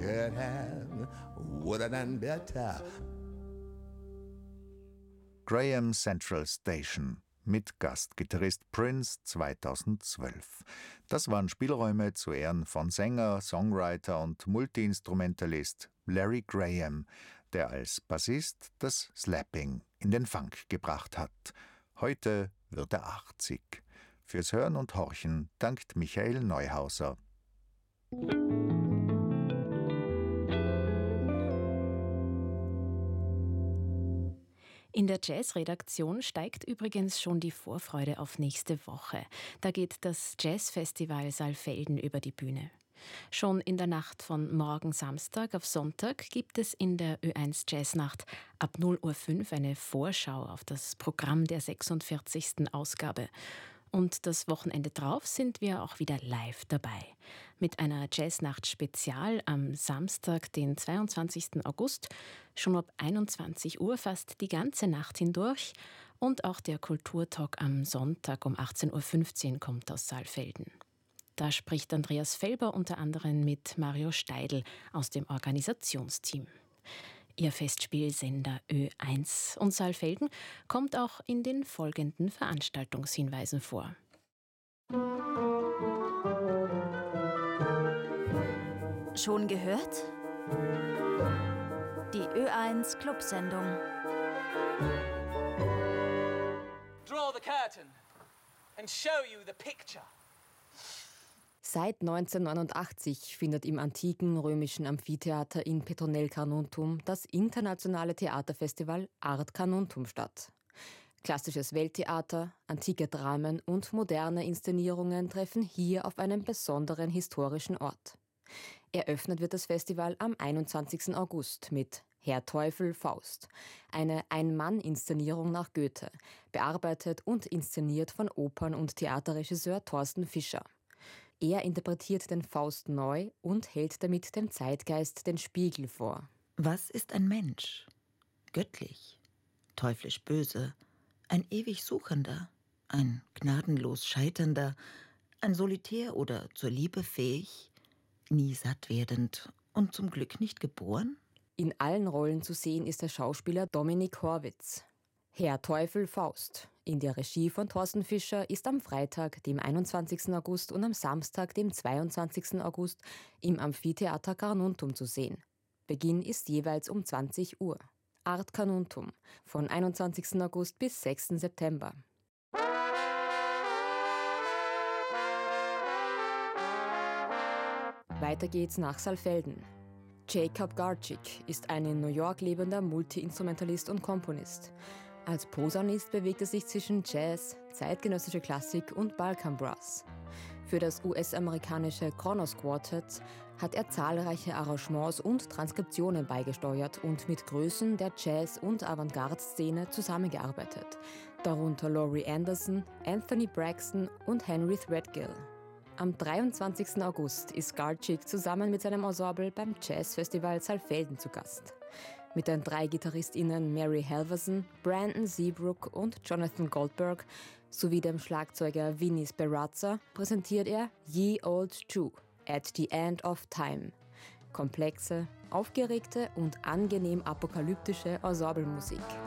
could have, would have done better. Graham Central Station mit Gastgitarrist Prince 2012. Das waren Spielräume zu Ehren von Sänger, Songwriter und Multiinstrumentalist Larry Graham, der als Bassist das Slapping in den Funk gebracht hat. Heute wird er 80. Fürs Hören und Horchen dankt Michael Neuhauser. In der Jazz-Redaktion steigt übrigens schon die Vorfreude auf nächste Woche. Da geht das Jazzfestival Saalfelden über die Bühne. Schon in der Nacht von morgen Samstag auf Sonntag gibt es in der Ö1 Jazznacht ab 0:05 Uhr eine Vorschau auf das Programm der 46. Ausgabe. Und das Wochenende drauf sind wir auch wieder live dabei. Mit einer Jazznacht-Spezial am Samstag, den 22. August, schon ab 21 Uhr fast die ganze Nacht hindurch. Und auch der Kulturtalk am Sonntag um 18:15 Uhr kommt aus Saalfelden. Da spricht Andreas Felber unter anderem mit Mario Steidl aus dem Organisationsteam. Ihr Festspielsender Ö1 und Saalfelden kommt auch in den folgenden Veranstaltungshinweisen vor. Schon gehört? Die Ö1 Clubsendung. Draw the curtain and show you the picture. Seit 1989 findet im antiken römischen Amphitheater in Petronell Carnuntum das internationale Theaterfestival Art Carnuntum statt. Klassisches Welttheater, antike Dramen und moderne Inszenierungen treffen hier auf einem besonderen historischen Ort. Eröffnet wird das Festival am 21. August mit Herr Teufel Faust, eine Ein-Mann-Inszenierung nach Goethe, bearbeitet und inszeniert von Opern- und Theaterregisseur Thorsten Fischer. Er interpretiert den Faust neu und hält damit dem Zeitgeist den Spiegel vor. Was ist ein Mensch? Göttlich, teuflisch böse, ein ewig Suchender, ein gnadenlos Scheiternder, ein Solitär oder zur Liebe fähig, nie satt werdend und zum Glück nicht geboren? In allen Rollen zu sehen ist der Schauspieler Dominik Horwitz. Herr Teufel Faust in der Regie von Thorsten Fischer ist am Freitag, dem 21. August und am Samstag, dem 22. August im Amphitheater Carnuntum zu sehen. Beginn ist jeweils um 20 Uhr. Art Carnuntum von 21. August bis 6. September. Weiter geht's nach Saalfelden. Jacob Garczyk ist ein in New York lebender Multi-Instrumentalist und Komponist. Als Posaunist bewegt er sich zwischen Jazz, zeitgenössischer Klassik und Balkan Brass. Für das US-amerikanische Kronos Quartet hat er zahlreiche Arrangements und Transkriptionen beigesteuert und mit Größen der Jazz- und Avantgarde-Szene zusammengearbeitet, darunter Laurie Anderson, Anthony Braxton und Henry Threadgill. Am 23. August ist Garczyk zusammen mit seinem Ensemble beim Jazzfestival Saalfelden zu Gast. Mit den 3 GitarristInnen Mary Halverson, Brandon Seabrook und Jonathan Goldberg sowie dem Schlagzeuger Vinny Sperazza präsentiert er Ye Old Jew at the End of Time. Komplexe, aufgeregte und angenehm apokalyptische Ensemblemusik.